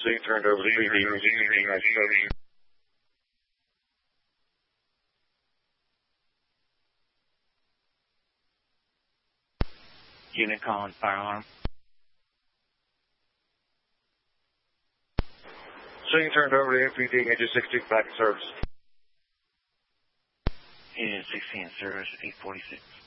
Scene turned over to APD. Unit calling firearm. Scene turned over to APD. Engine 16 back in service. Engine 16 service, 846.